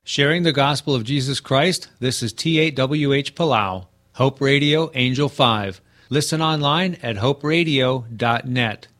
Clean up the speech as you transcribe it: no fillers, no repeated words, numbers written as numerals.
Sharing the gospel of Jesus Christ, this is T8WH Palau, Hope Radio Angel 5. Listen online at hoperadio.net.